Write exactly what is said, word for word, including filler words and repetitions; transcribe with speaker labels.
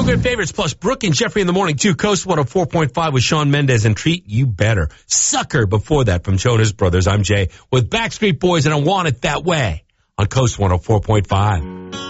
Speaker 1: Feel-good favorites plus Brooke and Jeffrey in the morning, too. Coast one oh four point five with Shawn Mendes and Treat You Better. Sucker before that from Jonas Brothers. I'm Jay with Backstreet Boys and I Want It That Way on Coast one oh four point five.